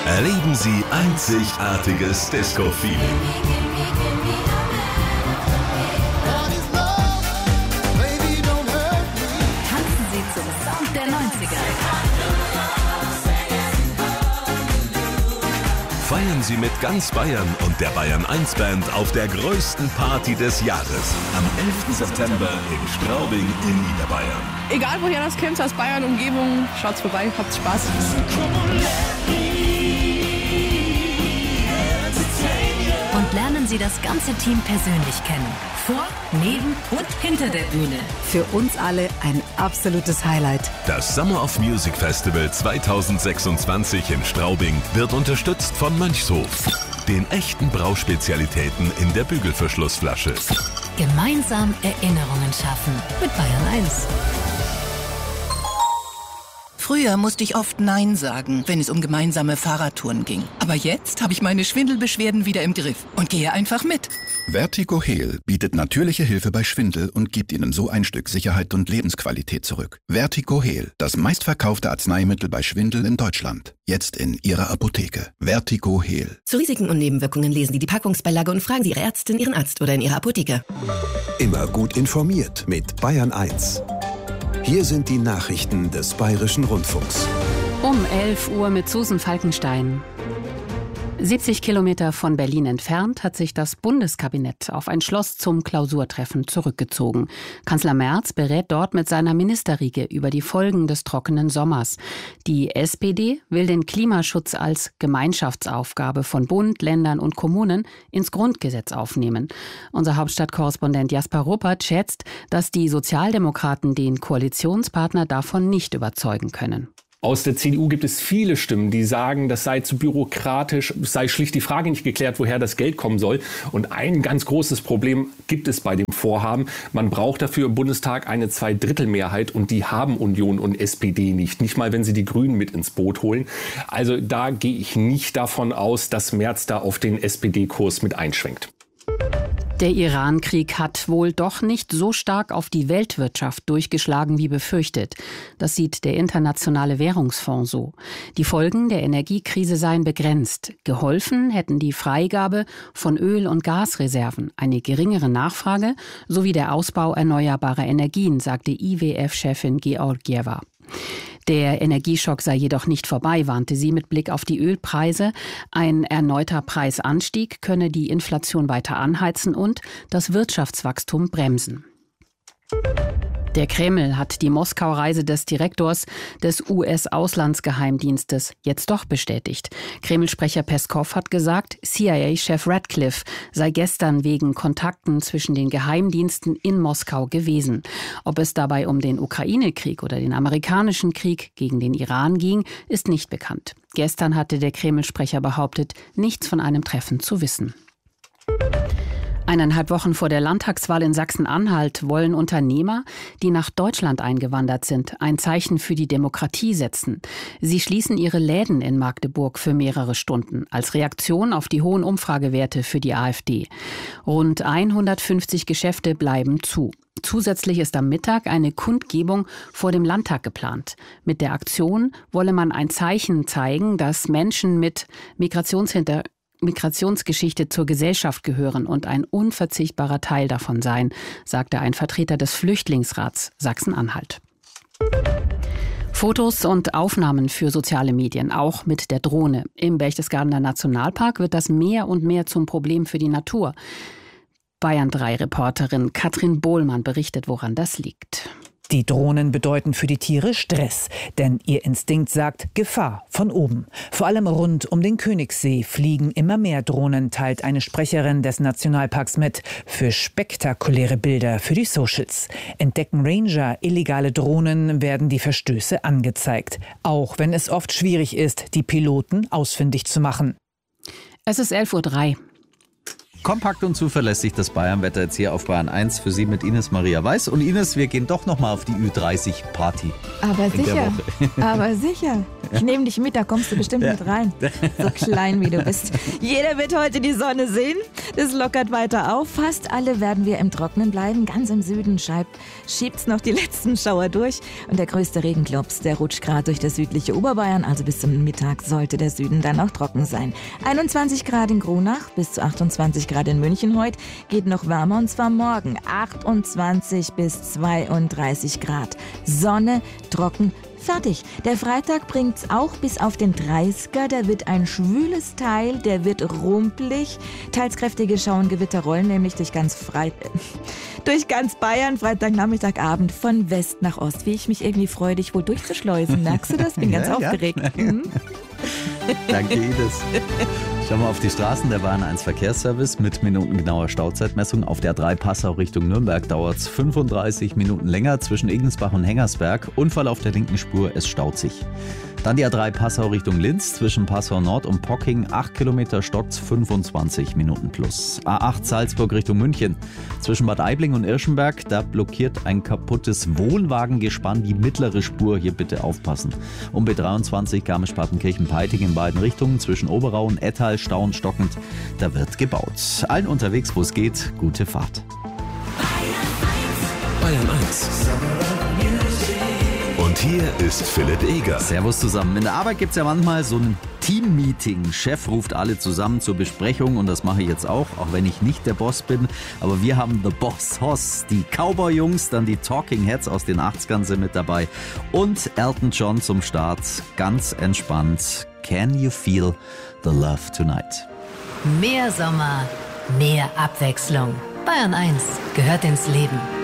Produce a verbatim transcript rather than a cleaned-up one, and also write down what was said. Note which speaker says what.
Speaker 1: Erleben Sie einzigartiges Disco-Feeling.
Speaker 2: Tanzen Sie zum Sound der neunziger.
Speaker 1: Feiern Sie mit ganz Bayern und der Bayern eins Band auf der größten Party des Jahres. Am elften September in Straubing in Niederbayern.
Speaker 3: Egal woher das kommt, aus Bayern, Umgebung, schaut's vorbei, habt Spaß.
Speaker 2: Und lernen Sie das ganze Team persönlich kennen. Vor, neben und hinter der Bühne.
Speaker 4: Für uns alle ein absolutes Highlight.
Speaker 1: Das Summer of Music Festival zweitausendsechsundzwanzig in Straubing wird unterstützt von Mönchshof, den echten Brauspezialitäten in der Bügelverschlussflasche.
Speaker 2: Gemeinsam Erinnerungen schaffen mit Bayern eins.
Speaker 5: Früher musste ich oft Nein sagen, wenn es um gemeinsame Fahrradtouren ging. Aber jetzt habe ich meine Schwindelbeschwerden wieder im Griff und gehe einfach mit.
Speaker 6: Vertigo Heal bietet natürliche Hilfe bei Schwindel und gibt Ihnen so ein Stück Sicherheit und Lebensqualität zurück. Vertigo Heal, das meistverkaufte Arzneimittel bei Schwindel in Deutschland. Jetzt in Ihrer Apotheke. Vertigo Heal.
Speaker 7: Zu Risiken und Nebenwirkungen lesen Sie die Packungsbeilage und fragen Sie Ihre Ärztin, Ihren Arzt oder in Ihrer Apotheke.
Speaker 8: Immer gut informiert mit Bayern eins. Hier sind die Nachrichten des Bayerischen Rundfunks.
Speaker 9: Um elf Uhr mit Susan Falkenstein. siebzig Kilometer von Berlin entfernt hat sich das Bundeskabinett auf ein Schloss zum Klausurtreffen zurückgezogen. Kanzler Merz berät dort mit seiner Ministerriege über die Folgen des trockenen Sommers. Die S P D will den Klimaschutz als Gemeinschaftsaufgabe von Bund, Ländern und Kommunen ins Grundgesetz aufnehmen. Unser Hauptstadtkorrespondent Jasper Ruppert schätzt, dass die Sozialdemokraten den Koalitionspartner davon nicht überzeugen können.
Speaker 10: Aus der C D U gibt es viele Stimmen, die sagen, das sei zu bürokratisch, es sei schlicht die Frage nicht geklärt, woher das Geld kommen soll. Und ein ganz großes Problem gibt es bei dem Vorhaben. Man braucht dafür im Bundestag eine Zweidrittelmehrheit und die haben Union und S P D nicht. Nicht mal, wenn sie die Grünen mit ins Boot holen. Also da gehe ich nicht davon aus, dass Merz da auf den S P D-Kurs mit einschwenkt.
Speaker 9: Der Iran-Krieg hat wohl doch nicht so stark auf die Weltwirtschaft durchgeschlagen wie befürchtet. Das sieht der Internationale Währungsfonds so. Die Folgen der Energiekrise seien begrenzt. Geholfen hätten die Freigabe von Öl- und Gasreserven, eine geringere Nachfrage sowie der Ausbau erneuerbarer Energien, sagte I W F-Chefin Georgieva. Der Energieschock sei jedoch nicht vorbei, warnte sie mit Blick auf die Ölpreise. Ein erneuter Preisanstieg könne die Inflation weiter anheizen und das Wirtschaftswachstum bremsen. Der Kreml hat die Moskau-Reise des Direktors des U S-Auslandsgeheimdienstes jetzt doch bestätigt. Kreml-Sprecher Peskow hat gesagt, C I A-Chef Radcliffe sei gestern wegen Kontakten zwischen den Geheimdiensten in Moskau gewesen. Ob es dabei um den Ukraine-Krieg oder den amerikanischen Krieg gegen den Iran ging, ist nicht bekannt. Gestern hatte der Kreml-Sprecher behauptet, nichts von einem Treffen zu wissen. Eineinhalb Wochen vor der Landtagswahl in Sachsen-Anhalt wollen Unternehmer, die nach Deutschland eingewandert sind, ein Zeichen für die Demokratie setzen. Sie schließen ihre Läden in Magdeburg für mehrere Stunden als Reaktion auf die hohen Umfragewerte für die AfD. Rund hundertfünfzig Geschäfte bleiben zu. Zusätzlich ist am Mittag eine Kundgebung vor dem Landtag geplant. Mit der Aktion wolle man ein Zeichen zeigen, dass Menschen mit Migrationshintergrund Migrationsgeschichte zur Gesellschaft gehören und ein unverzichtbarer Teil davon sein, sagte ein Vertreter des Flüchtlingsrats Sachsen-Anhalt. Fotos und Aufnahmen für soziale Medien, auch mit der Drohne. Im Berchtesgadener Nationalpark wird das mehr und mehr zum Problem für die Natur. Bayern drei Reporterin Katrin Bohlmann berichtet, woran das liegt.
Speaker 11: Die Drohnen bedeuten für die Tiere Stress, denn ihr Instinkt sagt Gefahr von oben. Vor allem rund um den Königssee fliegen immer mehr Drohnen, teilt eine Sprecherin des Nationalparks mit. Für spektakuläre Bilder für die Socials. Entdecken Ranger illegale Drohnen, werden die Verstöße angezeigt. Auch wenn es oft schwierig ist, die Piloten ausfindig zu machen.
Speaker 9: Es ist elf Uhr drei.
Speaker 12: Kompakt und zuverlässig das Bayernwetter jetzt hier auf Bayern eins für Sie mit Ines Maria Weiß. Und Ines, wir gehen doch nochmal auf die Ü dreißig Party.
Speaker 13: Aber sicher, aber sicher. Ich nehme dich mit, da kommst du bestimmt ja. mit rein. So klein wie du bist. Jeder wird heute die Sonne sehen. Das lockert weiter auf. Fast alle werden wir im Trockenen bleiben. Ganz im Süden schiebt es noch die letzten Schauer durch. Und der größte Regenklops, der rutscht gerade durch das südliche Oberbayern. Also bis zum Mittag sollte der Süden dann auch trocken sein. einundzwanzig Grad in Kronach, bis zu achtundzwanzig Grad in München heute. Geht noch wärmer und zwar morgen. achtundzwanzig bis zweiunddreißig Grad. Sonne, trocken, fertig. Der Freitag bringt's auch bis auf den dreißiger. Der wird ein schwüles Teil, der wird rumpelig. Teils kräftige Schauengewitter rollen nämlich durch ganz Freit durch ganz Bayern, Freitagnachmittag, Abend von West nach Ost. Wie ich mich irgendwie freue, dich wohl durchzuschleusen. Merkst du das? Bin ganz ja, aufgeregt. Ja. Mhm.
Speaker 12: Danke, Ines. Schauen wir auf die Straßen. Der Bayern eins Verkehrsservice mit minutengenauer Stauzeitmessung. Auf der drei Passau Richtung Nürnberg dauert es fünfunddreißig Minuten länger zwischen Igensbach und Hengersberg. Unfall auf der linken Spur, es staut sich. Dann die A drei Passau Richtung Linz zwischen Passau Nord und Pocking. acht Kilometer stockt's, fünfundzwanzig Minuten plus. A acht Salzburg Richtung München. Zwischen Bad Aibling und Irschenberg, da blockiert ein kaputtes Wohnwagengespann die mittlere Spur. Hier bitte aufpassen. Um B dreiundzwanzig Garmisch-Partenkirchen-Peiting in beiden Richtungen zwischen Oberau und Ettal stau und stockend. Da wird gebaut. Allen unterwegs, wo es geht, gute Fahrt.
Speaker 1: Bayern eins. Und hier ist Philipp Eger.
Speaker 12: Servus zusammen. In der Arbeit gibt es ja manchmal so ein Team-Meeting. Chef ruft alle zusammen zur Besprechung und das mache ich jetzt auch, auch wenn ich nicht der Boss bin. Aber wir haben The Boss Hoss, die Cowboy-Jungs, dann die Talking Heads aus den achtzigern sind mit dabei und Elton John zum Start. Ganz entspannt. Can you feel the love tonight?
Speaker 2: Mehr Sommer, mehr Abwechslung. Bayern eins gehört ins Leben.